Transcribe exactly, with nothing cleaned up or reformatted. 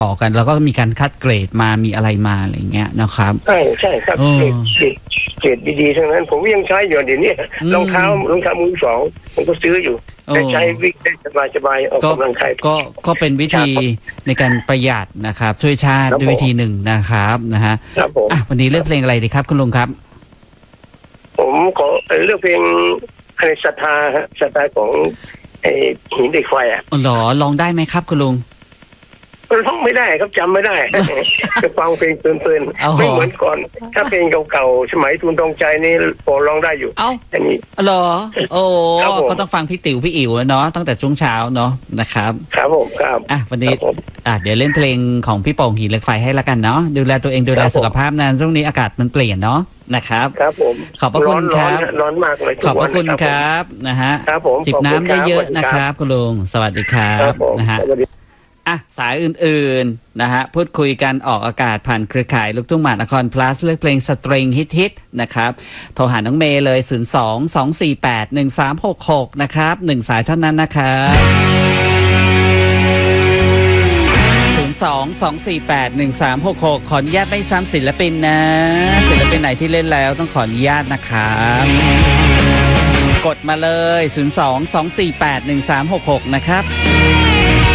ต่อกันแล้วก็มีการคัดเกรดมามีอะไรมาอะไรเงี้ยนะครับใช่ใช่ครับเกรดเกรดเกรดดีๆทั้งนั้นผมยังใช้อยู่เดี๋ยวนี้รองเท้ารองเท้ามือสองผมก็ซื้ออยู่ได้ใช้วิ่งได้สบายๆออกกำลังกายก็ก็เป็นวิธีในการประหยัดนะครับช่วยชาติด้วยวิธีหนึ่งนะครับนะฮะครับผมวันนี้เลือกเพลงอะไรดีครับคุณลุงครับผมขอเลือกเพลงในศรัทธาฮะศรัทธาของไอ้หินเด็กไฟอ่ะหรอลองได้ไหมครับคุณลุงร้องไม่ได้ครับจำไม่ได้จะฟังเพลงเพลินๆไม่เหมือนก่อนถ้าเพลงเก่าๆสมัยทุนทองใจนี่พอร้องได้อยู่เอ้าอันนี้หรอโอ้ก็ต้องฟังพี่ติ๋วพี่อิ๋วเนาะตั้งแต่ช่วงเช้าเนาะนะครับครับผมครับอ่ะวันนี้อ่ะเดี๋ยวเล่นเพลงของพี่โป่งหินเหล็กไฟให้ละกันเนาะดูแลตัวเองดูแลสุขภาพนะช่วงนี้อากาศมันเปลี่ยนเนาะนะครับครับผมขอบพระคุณครับร้อนมากเลยขอบพระคุณครับนะฮะจิบน้ำเยอะๆนะครับคุณลุงสวัสดีครับนะฮะอ่ะสายอื่นๆนะฮะพูดคุยกันออกอากาศผ่านเครือข่ายลูกทุ่งมหานคร plus เลือกเพลงสตริงฮิตๆนะครับโทรหาน้องเมย์เลยศูนย์ สอง สอง สี่ แปด หนึ่ง สาม หก หกนะครับหนึ่งสายเท่านั้นนะครับศูนย์ สอง สอง สี่ แปด หนึ่ง สาม หก หกขออนุญาตไม่ซ้ำศิลปินนะศิลปินไหนที่เล่นแล้วต้องขออนุญาตนะครับกดมาเลยศูนย์ สอง สอง สี่ แปด หนึ่ง สาม หก หกนะครับ